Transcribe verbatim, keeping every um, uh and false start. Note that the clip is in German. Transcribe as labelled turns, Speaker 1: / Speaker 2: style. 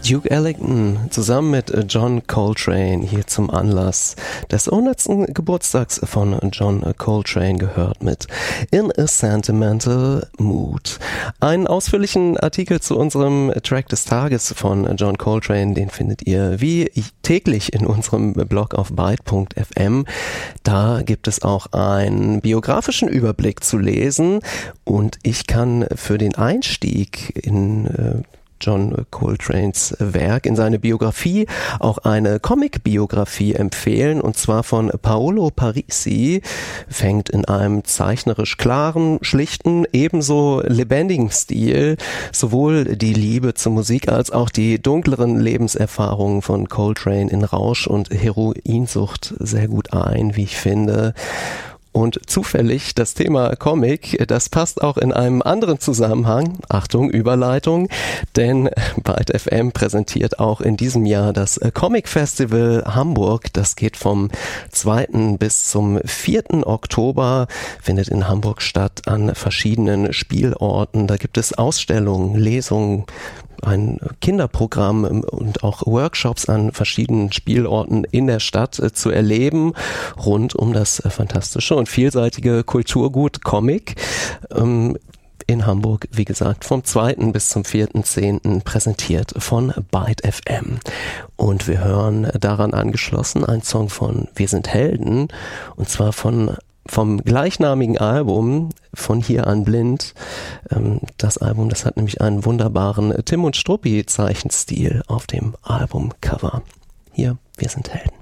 Speaker 1: Duke Ellington zusammen mit John Coltrane hier zum Anlass des hundertsten Geburtstags von John Coltrane gehört mit In a Sentimental Mood. Einen ausführlichen Artikel zu unserem Track des Tages von John Coltrane, den findet ihr wie täglich in unserem Blog auf byte punkt f m. Da gibt es auch einen biografischen Überblick zu lesen und ich kann für den Einstieg in äh, John Coltranes Werk, in seine Biografie, auch eine Comic-Biografie empfehlen, und zwar von Paolo Parisi, fängt in einem zeichnerisch klaren, schlichten, ebenso lebendigen Stil sowohl die Liebe zur Musik als auch die dunkleren Lebenserfahrungen von Coltrane in Rausch und Heroinsucht sehr gut ein, wie ich finde. Und zufällig das Thema Comic, das passt auch in einem anderen Zusammenhang, Achtung, Überleitung, denn byte punkt f m präsentiert auch in diesem Jahr das Comic Festival Hamburg. Das geht vom zweiten bis zum vierten Oktober, findet in Hamburg statt an verschiedenen Spielorten. Da gibt es Ausstellungen, Lesungen, ein Kinderprogramm und auch Workshops an verschiedenen Spielorten in der Stadt äh, zu erleben, rund um das äh, fantastische und vielseitige Kulturgut Comic. Ähm, in Hamburg, wie gesagt, vom zweiten bis zum vierten zehnten präsentiert von byte punkt f m. Und wir hören daran angeschlossen einen Song von Wir sind Helden, und zwar von vom gleichnamigen Album Von hier an blind. Das Album, das hat nämlich einen wunderbaren Tim und Struppi Zeichenstil auf dem Albumcover. Hier, Wir sind Helden.